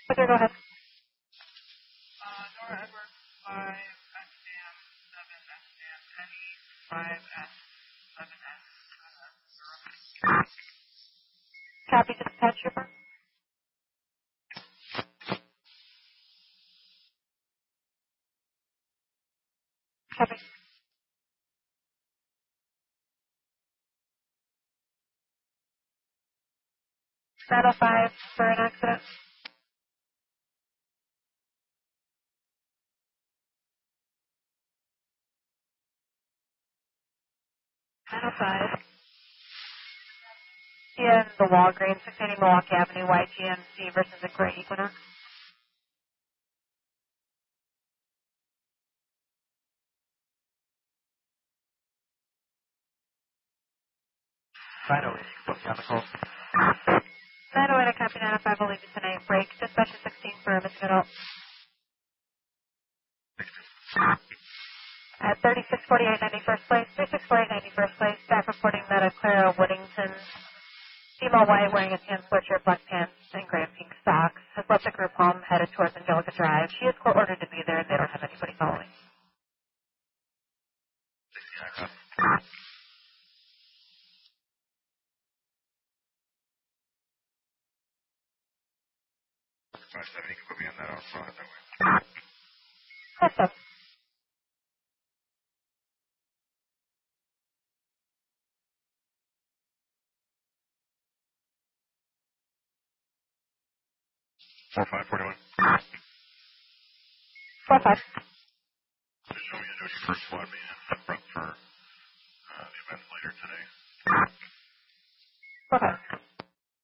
Okay, go ahead. Nora Edwards 5, SDM 7, SDM Penny 5, S7S. Copy, dispatch trooper. Copy. 905 for an accident. 905. In the Walgreens, 680 Milwaukee Avenue, YGMC versus a Gray Equinox. Final, you can put me on the call. 908, copy 905, will leave you tonight. Break, dispatch 16 for Miss Middle. At 3648 91st place, 3648 91st place, staff reporting that a Clara Woodington, female white wearing a tan sweatshirt, black pants, and gray and pink socks, has left the group home headed towards Angelica Drive. She is court ordered to be there and they don't have anybody following. You can put me on that also that way. Yes, sir. 4541. 45. Just show me a note your first squad being up front for the event later today. 45.